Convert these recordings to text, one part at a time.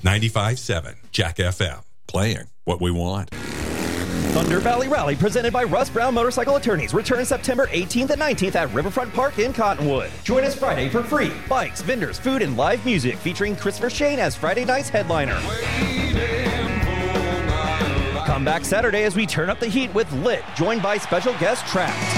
95.7 Jack FM. Playing what we want. Thunder Valley Rally presented by Russ Brown Motorcycle Attorneys returns September 18th and 19th at Riverfront Park in Cottonwood. Join us Friday for free. Bikes, vendors, food, and live music featuring Christopher Shane as Friday night's headliner. Come back Saturday as we turn up the heat with Lit, joined by special guest Trapped.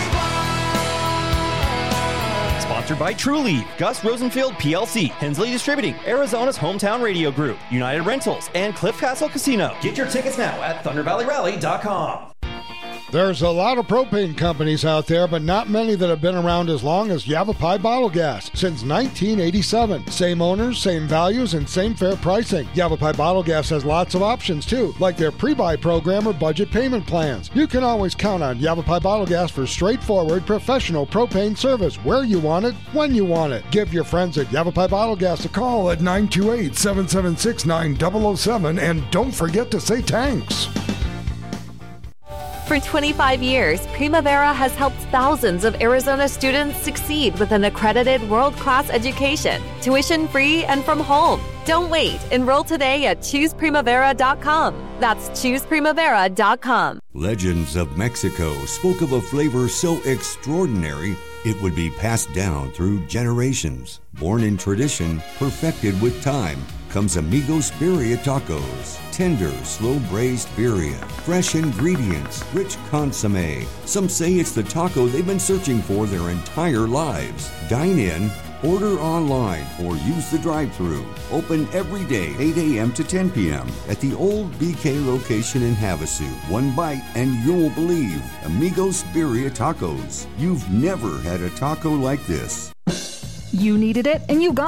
Sponsored by Trulieve, Gus Rosenfield PLC, Hensley Distributing, Arizona's hometown radio group, United Rentals, and Cliff Castle Casino. Get your tickets now at ThunderValleyRally.com. There's a lot of propane companies out there, but not many that have been around as long as Yavapai Bottle Gas since 1987. Same owners, same values, and same fair pricing. Yavapai Bottle Gas has lots of options too, like their pre-buy program or budget payment plans. You can always count on Yavapai Bottle Gas for straightforward, professional propane service where you want it, when you want it. Give your friends at Yavapai Bottle Gas a call at 928-776-9007, and don't forget to say thanks. For 25 years, Primavera has helped thousands of Arizona students succeed with an accredited world-class education, tuition-free and from home. Don't wait. Enroll today at ChoosePrimavera.com. That's ChoosePrimavera.com. Legends of Mexico spoke of a flavor so extraordinary it would be passed down through generations. Born in tradition, perfected with time, comes Amigos Birria Tacos. Tender, slow-braised birria, fresh ingredients, rich consommé. Some say it's the taco they've been searching for their entire lives. Dine in, order online, or use the drive-thru. Open every day, 8 a.m. to 10 p.m. at the old BK location in Havasu. One bite and you'll believe. Amigos Birria Tacos. You've never had a taco like this. You needed it and you got